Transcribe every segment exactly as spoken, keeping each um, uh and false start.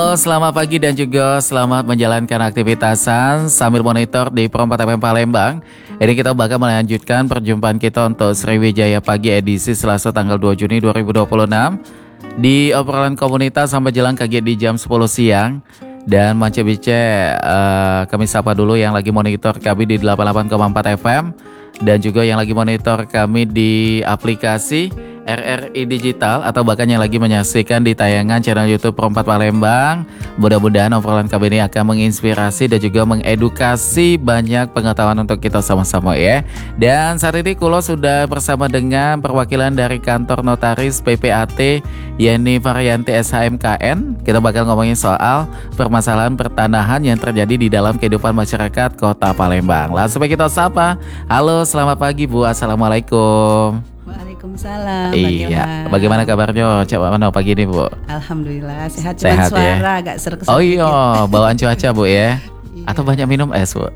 Halo, selamat pagi dan juga selamat menjalankan aktivitasan sambil monitor di Pro empat F M Palembang. Ini kita bakal melanjutkan perjumpaan kita untuk Sriwijaya Pagi edisi Selasa tanggal dua Juni dua ribu dua puluh enam di obrolan komunitas sampai jelang kaget di jam sepuluh siang. Dan Mance Bice, uh, kami sapa dulu yang lagi monitor kami di delapan puluh delapan koma empat F M dan juga yang lagi monitor kami di aplikasi R R I Digital atau bahkan yang lagi menyaksikan di tayangan channel YouTube Pro empat Palembang. Mudah-mudahan obrolan kami ini akan menginspirasi dan juga mengedukasi banyak pengetahuan untuk kita sama-sama ya. Dan saat ini Kulo sudah bersama dengan perwakilan dari kantor notaris P P A T Yeni Varianti S H M K N. Kita bakal ngomongin soal permasalahan pertanahan yang terjadi di dalam kehidupan masyarakat Kota Palembang. Langsung kita sapa. Halo, selamat pagi Bu. Assalamualaikum. Waalaikumsalam. Iya, bagaimana kabarnya? Coba mana pagi ini Bu? Alhamdulillah sehat. Sehat, Cuman suara ya? agak serak. Oh iya, bawaan cuaca Bu ya? Atau banyak minum es Bu?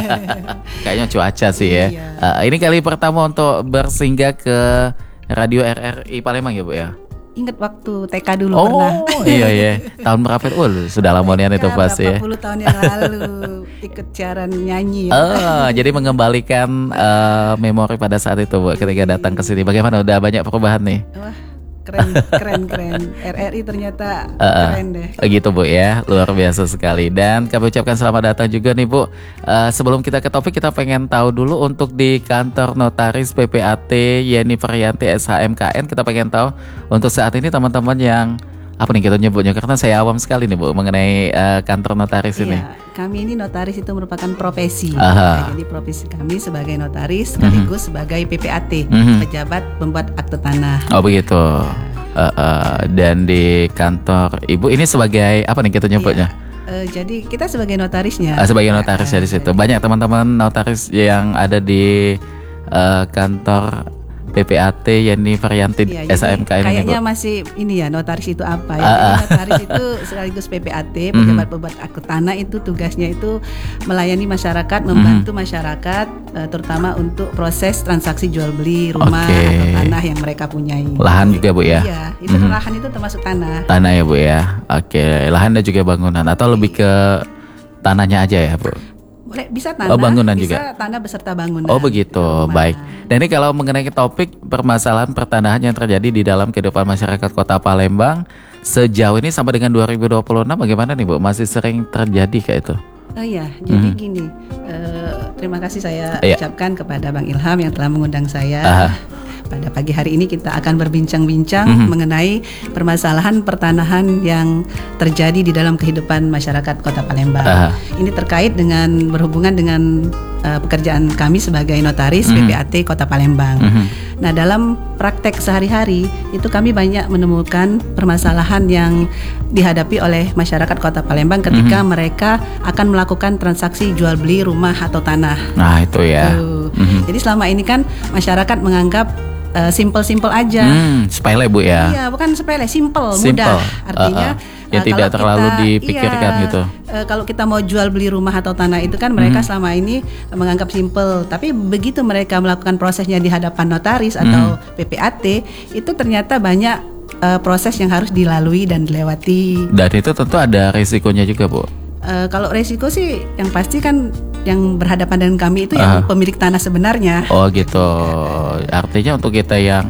Kayaknya cuaca sih ya. Iya. Uh, ini kali pertama untuk bersinggah ke Radio R R I Palembang ya Bu ya? Ingat waktu T K dulu Oh pernah. iya iya. Tahun berapa? Oh sudah lama nih itu Ya, pasti ya. berapa puluh tahun yang lalu ikut siaran nyanyi. Ya. Oh, jadi mengembalikan uh, memori pada saat itu Bu ketika datang ke sini. Bagaimana, udah banyak perubahan nih? Wah, keren keren keren. R R I ternyata Uh, keren deh. Gitu Bu ya, luar biasa sekali. Dan kami ucapkan selamat datang juga nih Bu. Uh, sebelum kita ke topik, kita pengen tahu dulu untuk di kantor notaris P P A T Yeni Varianti S H M K N, kita pengen tahu untuk saat ini teman-teman yang apa nih kita nyebutnya, karena saya awam sekali nih Bu mengenai uh, kantor notaris ini. Iya, kami ini notaris itu merupakan profesi. Aha. Nah, jadi profesi kami sebagai notaris sekaligus sebagai P P A T, Mhm. pejabat pembuat akte tanah. Oh begitu. Uh, uh, dan di kantor Ibu ini sebagai apa nih kita nyebutnya? Eh, jadi kita sebagai notarisnya. Uh, sebagai notaris ya di situ. Banyak teman-teman notaris yang ada di uh, kantor P P A T Yeni Varianti Iya, S H M K N ini Bu. kayaknya masih ini ya, notaris itu apa ya? Ah, Jadi ah. notaris itu sekaligus P P A T, pejabat pembuat akte tanah, itu tugasnya itu melayani masyarakat, membantu masyarakat, eh, terutama untuk proses transaksi jual beli rumah Oke. atau tanah yang mereka punyai. Lahan juga Bu ya? Iya, itu Mhm. lahan itu termasuk tanah. Tanah ya Bu ya. Oke, lahan dan juga bangunan atau lebih ke tanahnya aja ya Bu? Boleh, bisa tanah, Oh, bangunan bisa juga? tanah beserta bangunan. Oh begitu, Rumah. baik. Dan ini kalau mengenai topik permasalahan pertanahan yang terjadi di dalam kehidupan masyarakat Kota Palembang sejauh ini sampai dengan dua ribu dua puluh enam bagaimana nih Bu? Masih sering terjadi kayak itu? Oh iya, jadi Mhm. gini, eh, terima kasih saya Iya. ucapkan kepada Bang Ilham yang telah mengundang saya. Aha. Pada pagi hari ini kita akan berbincang-bincang Mhm. mengenai permasalahan pertanahan yang terjadi di dalam kehidupan masyarakat Kota Palembang. Aha. Ini terkait dengan berhubungan dengan eh, pekerjaan kami sebagai notaris Mhm. P P A T Kota Palembang. Mhm. Nah, dalam praktek sehari-hari itu kami banyak menemukan permasalahan yang dihadapi oleh masyarakat Kota Palembang ketika mereka akan melakukan transaksi jual beli rumah atau tanah. Nah itu ya. Tuh. Mhm. Jadi selama ini kan masyarakat menganggap eh, simple-simple aja. Hmm, sepele Bu ya. Iya, bukan sepele, simple, Simple. mudah. Artinya Uh, uh. Yang eh, tidak kalau terlalu kita- dipikirkan iya, gitu. eh, kalau kita mau jual beli rumah atau tanah itu kan mereka selama ini menganggap simple. Tapi begitu mereka melakukan prosesnya di hadapan notaris atau P P A T, itu ternyata banyak eh, proses yang harus dilalui dan dilewati. Dan itu tentu ada risikonya juga Bu. Eh, kalau resiko sih yang pasti kan yang berhadapan dengan kami itu yang Aha. pemilik tanah sebenarnya. Oh gitu. Artinya untuk kita yang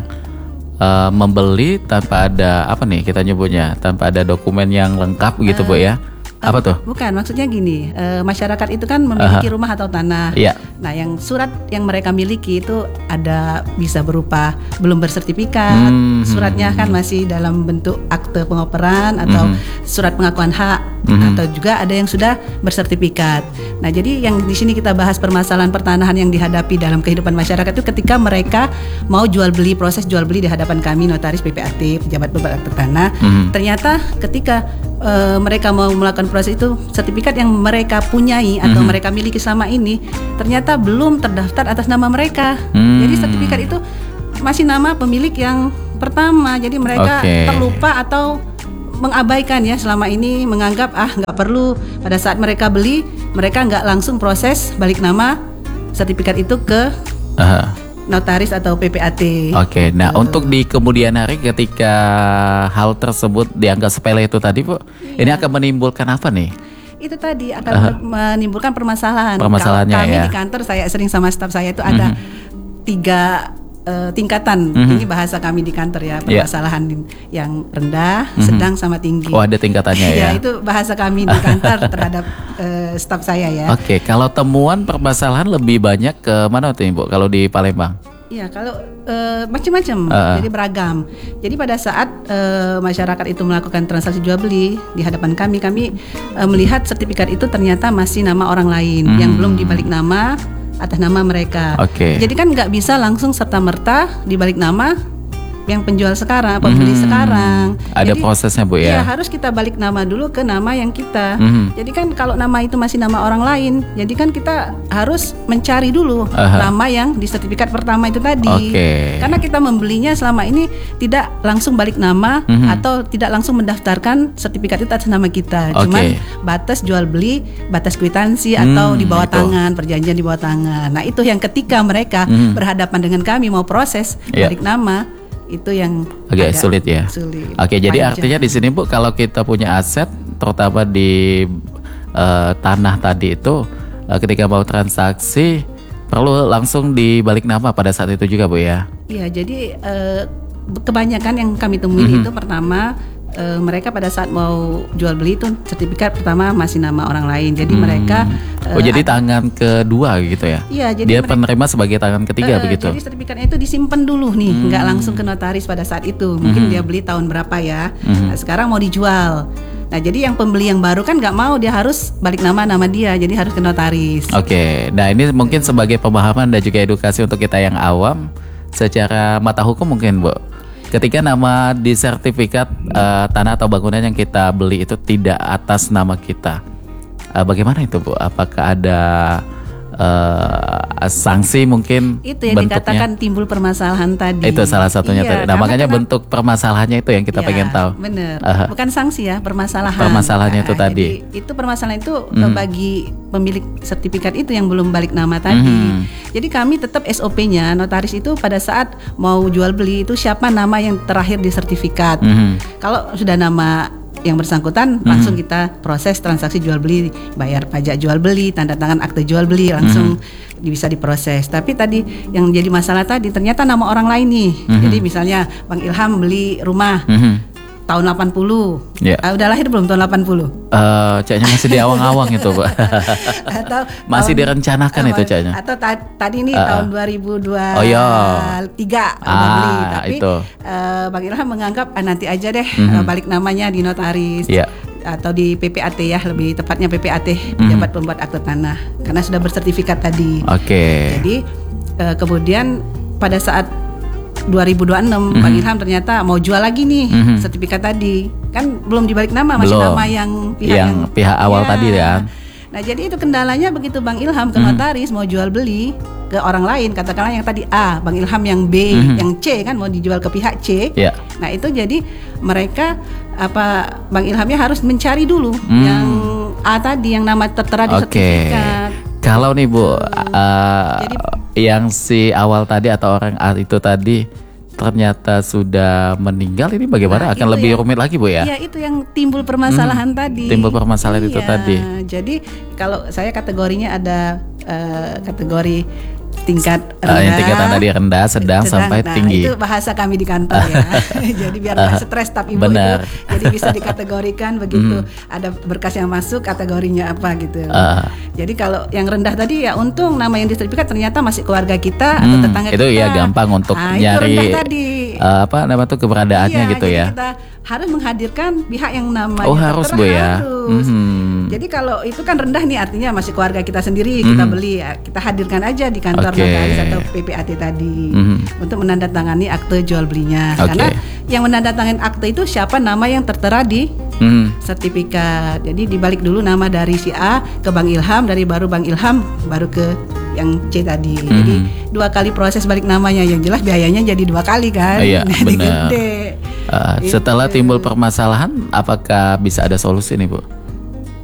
uh, membeli tanpa ada apa nih kita nyebutnya, tanpa ada dokumen yang lengkap gitu Bu ya. Apa tuh? Bukan, maksudnya gini, eh, masyarakat itu kan memiliki rumah atau tanah. Iya. Nah, yang surat yang mereka miliki itu ada bisa berupa belum bersertifikat, Hmm. suratnya kan masih dalam bentuk akte pengoperan atau surat pengakuan hak, Mhm. atau juga ada yang sudah bersertifikat. Nah, jadi yang di sini kita bahas permasalahan pertanahan yang dihadapi dalam kehidupan masyarakat itu ketika mereka mau jual beli, proses jual beli di hadapan kami notaris P P A T, pejabat pembuat akte tanah. Mhm. Ternyata ketika eh, mereka mau melakukan proses itu, sertifikat yang mereka punyai atau Mhm. mereka miliki selama ini ternyata belum terdaftar atas nama mereka. Hmm. Jadi sertifikat itu masih nama pemilik yang pertama. Jadi mereka Oke. terlupa atau mengabaikan ya selama ini, menganggap ah nggak perlu. Pada saat mereka beli, mereka nggak langsung proses balik nama sertifikat itu ke Aha. notaris atau P P A T. Oke, nah Gitu. untuk di kemudian hari ketika hal tersebut dianggap sepele itu tadi Bu, ini akan menimbulkan apa nih? Itu tadi akan ber- menimbulkan permasalahan. Permasalahannya, Kalau kami ya. di kantor, saya sering sama staf saya itu ada tiga eh, tingkatan. Mhm. Ini bahasa kami di kantor ya, Ya. permasalahan yang rendah, sedang, sama tinggi. Oh, ada tingkatannya ya. Ya, itu bahasa kami di kantor terhadap eh, staf saya ya. Oke, kalau temuan permasalahan lebih banyak ke mana tuh Bu? Kalau di Palembang? Iya, kalau eh, macam-macam, Uh-uh. jadi beragam. Jadi pada saat eh, masyarakat itu melakukan transaksi jual beli di hadapan kami, kami eh, melihat sertifikat itu ternyata masih nama orang lain Hmm. yang belum dibalik nama atas nama mereka. Oke. Jadi kan nggak bisa langsung serta merta dibalik nama yang penjual sekarang, pembeli Mhm. sekarang. Ada Jadi, prosesnya Bu Iya, ya. harus kita balik nama dulu ke nama yang kita. Mhm. Jadi kan kalau nama itu masih nama orang lain, jadi kan kita harus mencari dulu Aha. nama yang di sertifikat pertama itu tadi. Oke. Karena kita membelinya selama ini tidak langsung balik nama Mhm. atau tidak langsung mendaftarkan sertifikat itu atas nama kita. Oke. Cuman batas jual beli, batas kwitansi atau Hmm, di bawah itu. tangan, perjanjian di bawah tangan. Nah, itu yang ketika mereka Mhm. berhadapan dengan kami mau proses Iya. balik nama, itu yang Agak sulit ya. sulit. Oke, jadi Panjang. artinya di sini Bu, kalau kita punya aset, terutama di eh, tanah tadi itu, eh, ketika mau transaksi perlu langsung dibalik nama pada saat itu juga Bu ya. Iya, jadi eh, kebanyakan yang kami temui Mhm. itu pertama eh, mereka pada saat mau jual beli itu sertifikat pertama masih nama orang lain. Jadi mereka Oh, eh, jadi tangan kedua gitu ya? Iya, Dia jadi mereka- penerima sebagai tangan ketiga Eh, begitu. Jadi sertifikatnya itu disimpan dulu nih, Hmm. nggak langsung ke notaris pada saat itu. Mungkin dia beli tahun berapa ya. Nah, sekarang mau dijual. Nah, jadi yang pembeli yang baru kan nggak mau, dia harus balik nama nama dia, jadi harus ke notaris. Oke, nah ini mungkin sebagai pemahaman dan juga edukasi untuk kita yang awam secara mata hukum mungkin Bu. Ketika nama di sertifikat eh, tanah atau bangunan yang kita beli itu tidak atas nama kita, eh, bagaimana itu Bu? Apakah ada eh, sanksi mungkin Itu yang bentuknya? dikatakan timbul permasalahan tadi. Itu salah satunya Iya, tadi. Nah karena makanya kenapa- bentuk permasalahannya itu yang kita Ya, pengen tahu. Bener, Aha. bukan sanksi ya, permasalahan. Permasalahannya itu Nah, tadi. Jadi itu permasalahan itu Mhm. eh, bagi pemilik sertifikat itu yang belum balik nama tadi. Mhm. Jadi kami tetap S O P-nya notaris itu pada saat mau jual beli itu siapa nama yang terakhir di sertifikat. Mhm. Kalau sudah nama yang bersangkutan, langsung kita proses transaksi jual beli, bayar pajak jual beli, tanda tangan akte jual beli, langsung bisa diproses. Tapi tadi yang jadi masalah tadi ternyata nama orang lain nih. Jadi misalnya Bang Ilham beli rumah Mhm. tahun delapan puluh. Ya. Ah, udah lahir belum tahun delapan puluh? Eh, caknya masih di awang-awang itu Pak. Atau Masih tahun- direncanakan itu apa- caknya. Atau ta- tadi nih Ah, ah. tahun dua ribu dua Oh, iya. tiga udah Ah, beli. Tapi itu. eh, Bang Ilham menganggap ah, nanti aja deh Mhm. eh, balik namanya di notaris. Iya. Atau di P P A T ya, lebih tepatnya P P A T, pejabat pembuat akte tanah, karena sudah bersertifikat tadi. Oke. Jadi eh, kemudian pada saat dua ribu dua puluh enam Mhm. Bang Ilham ternyata mau jual lagi nih Mhm. sertifikat tadi, kan belum dibalik nama, masih Belum. nama yang pihak Yang yang, pihak awal Ya. tadi ya. Nah, jadi itu kendalanya begitu Bang Ilham ke Mhm. notaris mau jual beli ke orang lain, katakanlah yang tadi A, Bang Ilham yang B, Mhm. yang C kan mau dijual ke pihak C. Ya. Nah, itu jadi mereka apa Bang Ilhamnya harus mencari dulu Hmm. yang A tadi yang nama tertera di Oke. sertifikat. Kalau nih Bu, eh, Jadi- yang si awal tadi atau orang A itu tadi ternyata sudah meninggal, ini bagaimana? Nah, Akan itu lebih yang- rumit lagi Bu ya? Iya, itu yang timbul permasalahan tadi. timbul permasalahan itu Iya, tadi. Jadi kalau saya kategorinya ada eh, kategori tingkat Eh, rendah, yang tingkatan tadi rendah, sedang, sampai nah, tinggi. itu bahasa kami di kantor ya. Jadi biar nggak stres staf ibu Benar. itu. Jadi bisa dikategorikan begitu. Ada berkas yang masuk kategorinya apa gitu. Ah. Jadi kalau yang rendah tadi ya untung nama yang di sertifikat ternyata masih keluarga kita atau Hmm, tetangga itu kita. ya gampang untuk Nah, itu nyari rendah tadi. eh, apa nama tuh keberadaannya Iya, gitu jadi ya. kita harus menghadirkan pihak yang namanya Oh, harus, tertera, Bu, ya? harus. Mhm. Jadi kalau itu kan rendah nih artinya masih keluarga kita sendiri, kita Mhm. beli ya, kita hadirkan aja di kantor Oke. notaris atau P P A T tadi Mhm. untuk menandatangani akte jual belinya. Oke. Karena yang menandatangani akte itu siapa nama yang tertera di Mhm. sertifikat. Jadi dibalik dulu nama dari si A ke Bang Ilham, dari baru Bang Ilham baru ke yang C tadi. Jadi dua kali proses balik namanya, yang jelas biayanya jadi dua kali kan. Iya, Jadi benar. gede. Eh, setelah Gitu. timbul permasalahan, apakah bisa ada solusi nih Bu?